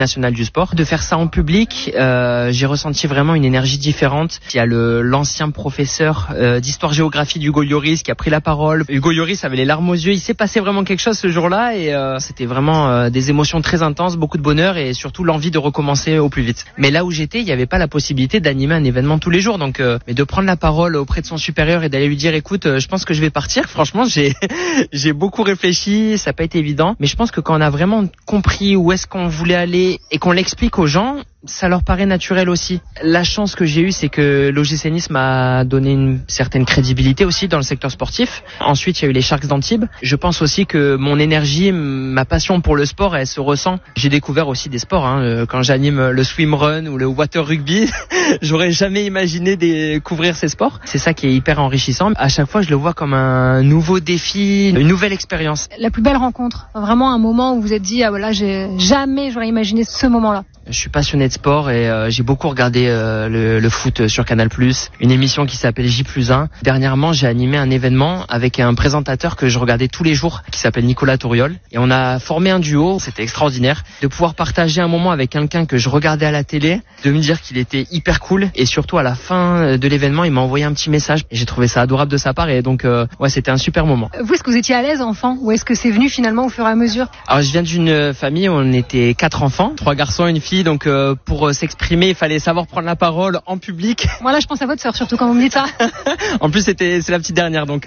national du sport. De faire ça en public, j'ai ressenti vraiment une énergie différente. Il y a l'ancien professeur d'histoire-géographie d'Hugo Lloris qui a pris la parole. Hugo Lloris avait les larmes aux yeux. Il s'est passé vraiment quelque chose ce jour-là et c'était vraiment des émotions très intenses, beaucoup de bonheur et surtout l'envie de recommencer au plus vite. Mais là où j'étais, il n'y avait pas la possibilité d'animer un événement tous les jours. Donc, mais de prendre la parole auprès de son supérieur et d'aller lui dire, écoute, je pense que je vais partir. Franchement, j'ai beaucoup réfléchi. Ça n'a pas été évident. Mais je pense que quand on a vraiment compris où est-ce qu'on voulait aller et qu'on l'explique aux gens, ça leur paraît naturel aussi. La chance que j'ai eue, c'est que l'OGC Nice m'a donné une certaine crédibilité aussi dans le secteur sportif. Ensuite, il y a eu les Sharks d'Antibes. Je pense aussi que mon énergie, ma passion pour le sport, elle se ressent. J'ai découvert aussi des sports. Quand j'anime le swimrun ou le water rugby, j'aurais jamais imaginé découvrir ces sports. C'est ça qui est hyper enrichissant. À chaque fois, je le vois comme un nouveau défi, une nouvelle expérience. La plus belle rencontre, vraiment un moment où vous vous êtes dit, ah voilà, jamais j'aurais imaginé ce moment-là. Je suis passionné de sport et j'ai beaucoup regardé le foot sur Canal+, une émission qui s'appelle J+1. Dernièrement, j'ai animé un événement avec un présentateur que je regardais tous les jours qui s'appelle Nicolas Touriol et on a formé un duo. C'était extraordinaire de pouvoir partager un moment avec quelqu'un que je regardais à la télé, de me dire qu'il était hyper cool et surtout à la fin de l'événement, il m'a envoyé un petit message et j'ai trouvé ça adorable de sa part et donc c'était un super moment. Vous, est-ce que vous étiez à l'aise enfant ou est-ce que c'est venu finalement au fur et à mesure? Alors je viens d'une famille où on était 4 enfants, 3 garçons et une fille. Donc pour s'exprimer, il fallait savoir prendre la parole en public. Moi là, je pense à votre sœur, surtout quand vous me dites ça. En plus, c'est la petite dernière, donc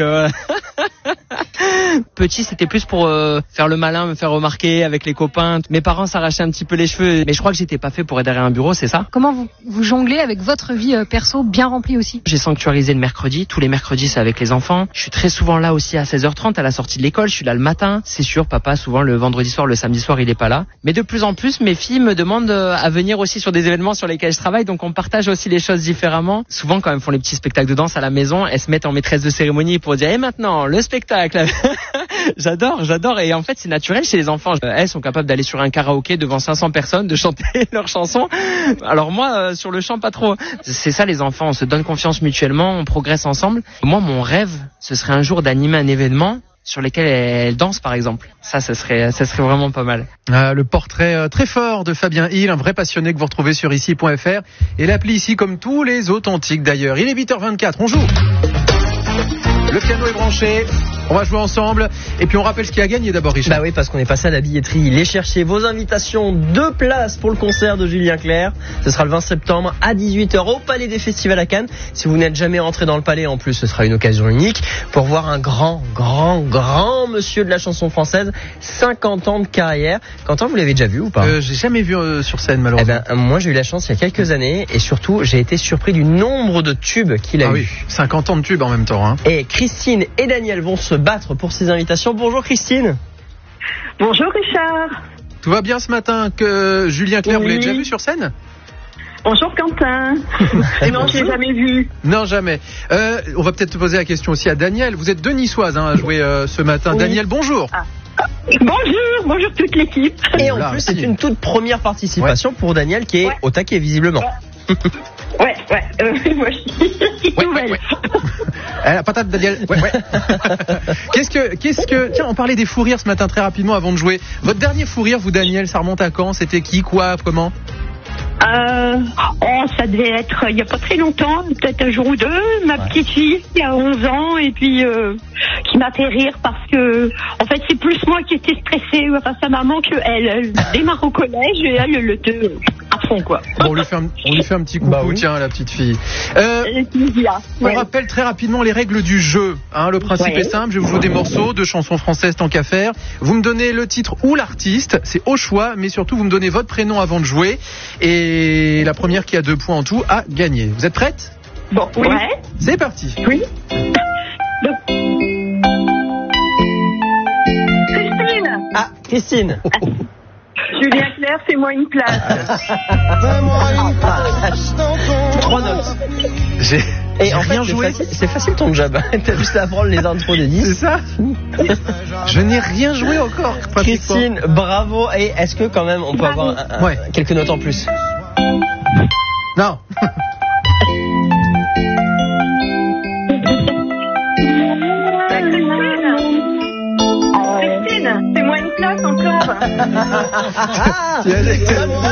petit, c'était plus pour faire le malin, me faire remarquer avec les copains. Mes parents s'arrachaient un petit peu les cheveux, mais je crois que j'étais pas fait pour être derrière un bureau, c'est ça. Comment vous jonglez avec votre vie perso bien remplie aussi? J'ai sanctuarisé le mercredi. Tous les mercredis, c'est avec les enfants. Je suis très souvent là aussi à 16h30 à la sortie de l'école. Je suis là le matin. C'est sûr, papa, souvent le vendredi soir, le samedi soir, il est pas là. Mais de plus en plus, mes filles me demandent à venir aussi sur des événements sur lesquels je travaille. Donc on partage aussi les choses différemment. Souvent, quand elles font les petits spectacles de danse à la maison, elles se mettent en maîtresse de cérémonie pour dire, et maintenant, le spectacle. J'adore. Et en fait, c'est naturel chez les enfants. Elles sont capables d'aller sur un karaoké devant 500 personnes, de chanter leurs chansons. Alors moi, sur le chant, pas trop. C'est ça, les enfants. On se donne confiance mutuellement, on progresse ensemble. Moi, mon rêve, ce serait un jour d'animer un événement sur lesquels elles dansent, par exemple. Ça serait vraiment pas mal. Le portrait très fort de Fabien Hill, un vrai passionné que vous retrouvez sur ici.fr. Et l'appli ici, comme tous les authentiques d'ailleurs. Il est 8h24, on joue. Le piano est branché, on va jouer ensemble. Et puis on rappelle ce qui a gagné d'abord, Richard. Bah oui, parce qu'on est passé à la billetterie. Les chercher vos invitations, 2 places pour le concert de Julien Clerc. Ce sera le 20 septembre à 18h au Palais des Festivals à Cannes. Si vous n'êtes jamais rentré dans le palais, en plus, ce sera une occasion unique pour voir un grand monsieur de la chanson française, 50 ans de carrière. Quentin, vous l'avez déjà vu ou pas? J'ai jamais vu sur scène, malheureusement. Moi, j'ai eu la chance il y a quelques années et surtout, j'ai été surpris du nombre de tubes qu'il a eu. Oui, 50 ans de tubes en même temps. Hein. Et Christine et Daniel vont se battre pour ces invitations. Bonjour Christine. Bonjour Richard. Tout va bien ce matin que Julien Clerc, vous l'avez déjà vu sur scène? Bonjour Quentin. Non, je l'ai jamais vu. Non, jamais. On va peut-être poser la question aussi à Daniel. Vous êtes deux Niçoises à jouer ce matin. Oui. Daniel, bonjour. Bonjour toute l'équipe. Et en plus, c'est une toute première participation pour Daniel qui est au taquet visiblement. Ouais. Moi, je suis nouvelle. La patate, Daniel. Ouais. Qu'est-ce que... Tiens, on parlait des fous rires ce matin très rapidement avant de jouer. Votre dernier fou rire, vous, Daniel, ça remonte à quand? C'était qui, quoi, comment? Ça devait être il n'y a pas très longtemps, peut-être un jour ou deux. Ma petite fille qui a 11 ans et puis qui m'a fait rire parce que en fait c'est plus moi qui étais stressée face à maman que elle démarre au collège et elle le te à fond quoi. Bon, on lui fait un petit coucou, tiens, la petite fille. On rappelle très rapidement les règles du jeu. Le principe est simple, je vous joue des morceaux de chansons françaises tant qu'à faire. Vous me donnez le titre ou l'artiste, c'est au choix, mais surtout vous me donnez votre prénom avant de jouer. Et la première qui a 2 points en tout a gagné. Vous êtes prête? Bon, oui. Ouais. C'est parti. Oui. Christine. Christine. Julien Clerc, fais-moi une place. Fais-moi 3 notes. Et en fait, c'est facile ton job. T'as juste à apprendre les intros de 10. C'est ça. Je n'ai rien joué encore. Christine, bravo. Et est-ce que quand même on peut avoir quelques notes en plus? Non. Christine, fais-moi une place encore. Ah, c'est moi.